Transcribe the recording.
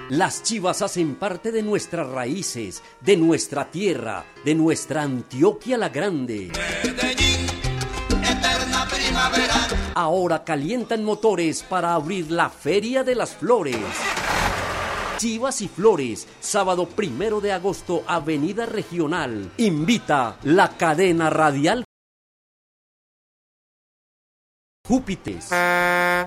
Las Chivas hacen parte de nuestras raíces, de nuestra tierra, de nuestra Antioquia la Grande. Medellín, eterna primavera. Ahora calientan motores para abrir la Feria de las Flores. Chivas y Flores, sábado 1 de agosto, Avenida Regional. Invita la cadena radial Júpiter.